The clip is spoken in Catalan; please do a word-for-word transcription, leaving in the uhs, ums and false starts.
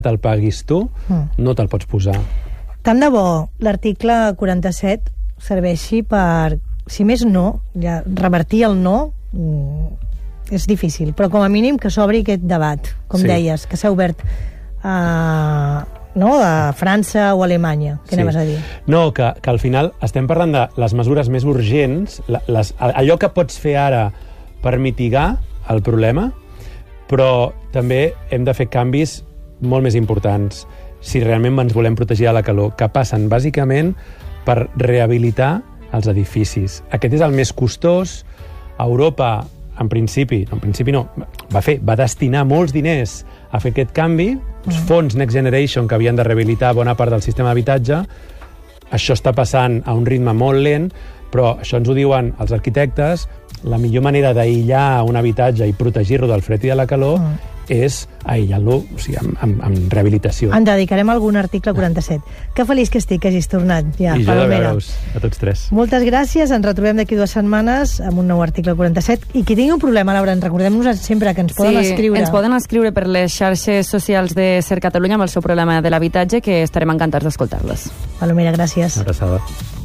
te'l paguis tu, mm. no te'l pots posar. Tant de bo l'article quaranta-set serveixi per, si més no, ja revertir el no mm, és difícil, però com a mínim que s'obri aquest debat, com sí. deies, que s'ha obert a, no, a França o Alemanya. Què sí. anaves a dir? No, que, que al final estem parlant de les mesures més urgents, les, allò que pots fer ara per mitigar el problema, però també hem de fer canvis molt més importants si realment ens volem protegir de la calor, que passen bàsicament per rehabilitar els edificis. Aquest és el més costós. Europa, en principi, no, en principi no, va fer, va destinar molts diners a fer aquest canvi, els mm. fons Next Generation que havien de rehabilitar bona part del sistema d'habitatge. Això està passant a un ritme molt lent, però això ens ho diuen els arquitectes, la millor manera d'aïllar un habitatge i protegir-lo del fred i de la calor mm. és aïllar-lo, o sigui, amb, amb, amb rehabilitació. En dedicarem algun article quaranta-set. Que feliç que estic, que hagis tornat. Ja, I jo de veure-us a tots tres. Moltes gràcies, ens retrobem d'aquí dues setmanes amb un nou article quaranta-set. I qui tingui un problema, Laura, ens recordem-nos sempre que ens poden sí, escriure. ens poden escriure per les xarxes socials de Ser Catalunya amb el seu problema de l'habitatge, que estarem encantats d'escoltar-los. Palomera, gràcies. Una abraçada.